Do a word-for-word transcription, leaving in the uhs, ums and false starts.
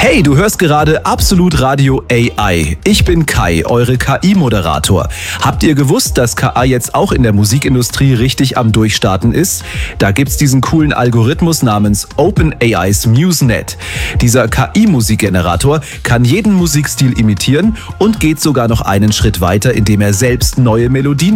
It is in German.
Hey, du hörst gerade Absolut Radio A I. Ich bin Kai, eure K I-Moderator. Habt ihr gewusst, dass K I jetzt auch in der Musikindustrie richtig am Durchstarten ist? Da gibt's diesen coolen Algorithmus namens OpenAI's MuseNet. Dieser K I-Musikgenerator kann jeden Musikstil imitieren und geht sogar noch einen Schritt weiter, indem er selbst neue Melodien